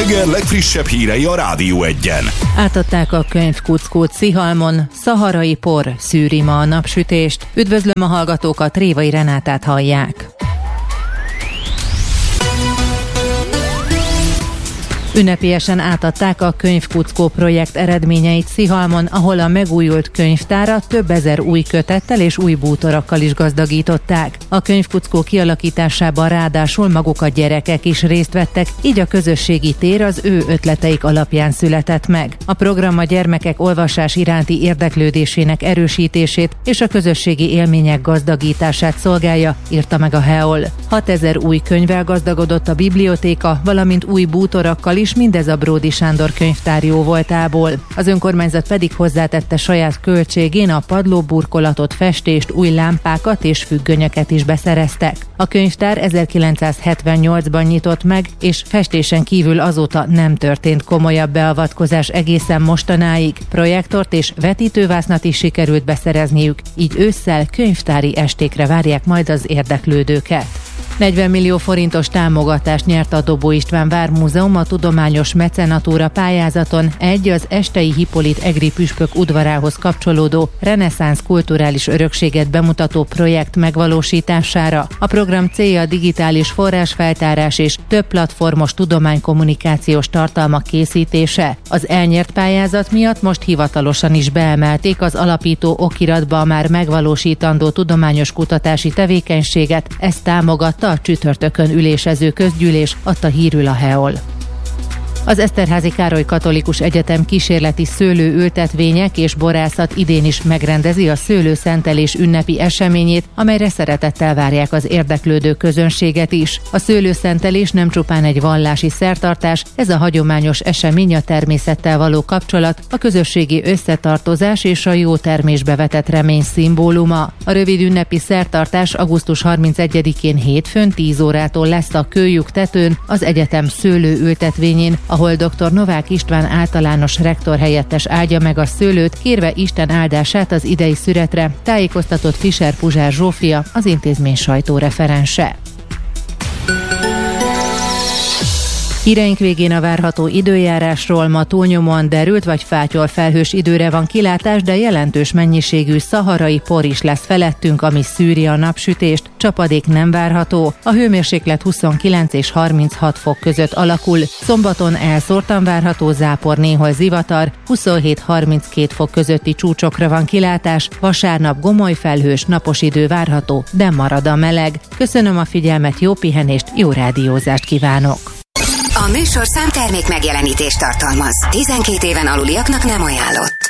reggel legfrissebb hírei a Rádió Egyen. Átadták a könyvkuckót Szihalmon, szaharai por szűri ma a napsütést. Üdvözlöm a hallgatókat, Révai Renátát hallják. Ünnepélyesen átadták a Könyvkuckó projekt eredményeit Szihalmon, ahol a megújult könyvtárat több ezer új kötettel és új bútorokkal is gazdagították. A Könyvkuckó kialakításában ráadásul maguk a gyerekek is részt vettek, így a közösségi tér az ő ötleteik alapján született meg. A program a gyermekek olvasás iránti érdeklődésének erősítését és a közösségi élmények gazdagítását szolgálja, írta meg a HEOL. 6000 új könyvvel gazdagodott a bibliotéka, valamint új bútorokkal is, mindez a Bródi Sándor könyvtár jóvoltából. Az önkormányzat pedig hozzátette saját költségén a padlóburkolatot, festést, új lámpákat és függönyöket is beszereztek. A könyvtár 1978-ban nyitott meg, és festésen kívül azóta nem történt komolyabb beavatkozás egészen mostanáig. Projektort és vetítővásznat is sikerült beszerezniük, így ősszel könyvtári estékre várják majd az érdeklődőket. 40 millió forintos támogatást nyert a Dobó István Vármúzeum a tudományos mecenatúra pályázaton az Estei Hippolit egri püspök udvarához kapcsolódó reneszánsz kulturális örökséget bemutató projekt megvalósítására. A program célja a digitális forrásfeltárás és több platformos tudománykommunikációs tartalmak készítése. Az elnyert pályázat miatt most hivatalosan is beemelték az alapító okiratba a már megvalósítandó tudományos kutatási tevékenységet, ezt támogatta a csütörtökön ülésező közgyűlés, adta hírül a HEOL. Az Eszterházy Károly Katolikus Egyetem kísérleti szőlőültetvények és borászat idén is megrendezi a szőlőszentelés ünnepi eseményét, amelyre szeretettel várják az érdeklődő közönséget is. A szőlőszentelés nem csupán egy vallási szertartás, ez a hagyományos esemény a természettel való kapcsolat, a közösségi összetartozás és a jó termésbe vetett remény szimbóluma. A rövid ünnepi szertartás augusztus 31-én hétfőn 10 órától lesz a Kőlyuk tetőn, az egyetem szőlőültetvényén, ahol dr. Novák István általános rektor helyettes áldja meg a szőlőt, kérve Isten áldását az idei szüretre, tájékoztatott Fischer Puzsár Zsófia, az intézmény sajtóreferense. Híreink végén a várható időjárásról. Ma túlnyomóan derült vagy fátyol felhős időre van kilátás, de jelentős mennyiségű szaharai por is lesz felettünk, ami szűri a napsütést. Csapadék nem várható. A hőmérséklet 29 és 36 fok között alakul. Szombaton elszórtan várható zápor, néhol zivatar, 27-32 fok közötti csúcsokra van kilátás. Vasárnap gomoly felhős, napos idő várható, de marad a meleg. Köszönöm a figyelmet, jó pihenést, jó rádiózást kívánok! A műsorszám termék megjelenítést tartalmaz. 12 éven aluliaknak nem ajánlott.